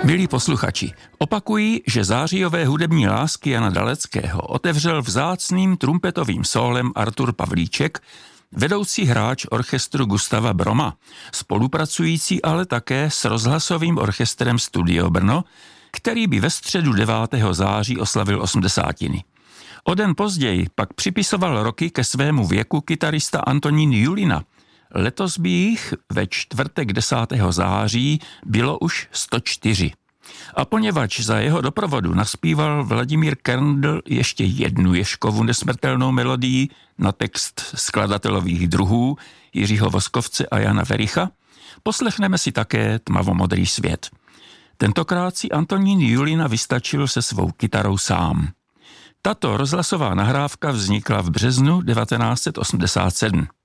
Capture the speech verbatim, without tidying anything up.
Milí posluchači, opakují, že zářijové hudební lásky Jana Daleckého otevřel vzácným trumpetovým sólem Artur Pavlíček, vedoucí hráč orchestru Gustava Broma, spolupracující ale také s rozhlasovým orchestrem Studio Brno, který by ve středu devátého září oslavil osmdesátiny. O den později pak připisoval roky ke svému věku kytarista Antonín Julina. Letos by jich ve čtvrtek desátého září bylo už sto čtyři. A poněvadž za jeho doprovodu naspíval Vladimír Kerndl ještě jednu Ježkovu nesmrtelnou melodii na text skladatelových druhů Jiřího Voskovce a Jana Vericha, poslechneme si také Tmavomodrý svět. Tentokrát si Antonín Julina vystačil se svou kytarou sám. Tato rozhlasová nahrávka vznikla v březnu devatenáct set osmdesát sedm.